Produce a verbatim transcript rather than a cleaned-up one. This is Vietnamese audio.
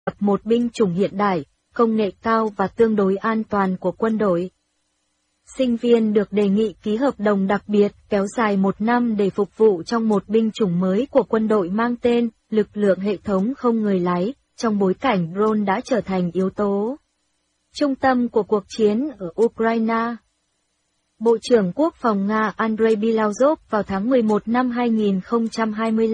lập một binh chủng hiện đại, công nghệ cao và tương đối an toàn của quân đội. Sinh viên được đề nghị ký hợp đồng đặc biệt kéo dài một năm để phục vụ trong một binh chủng mới của quân đội mang tên lực lượng hệ thống không người lái, trong bối cảnh drone đã trở thành yếu tố trung tâm của cuộc chiến ở Ukraine. Bộ trưởng Quốc phòng Nga Andrei Bilauzov vào tháng mười một năm hai nghìn không trăm hai mươi lăm